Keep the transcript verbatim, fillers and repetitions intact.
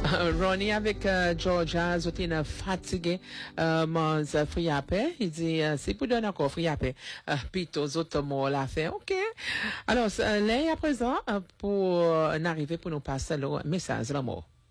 Ronnie avec euh, Georgia, Zotina fatigué, euh, mon friapé, il dit, euh, c'est pour donner encore friapé, euh, puis tous autres mots l'a fait, ok. Alors, euh, là, à présent, euh, pour euh, en arriver pour nous passer le message, l'amour.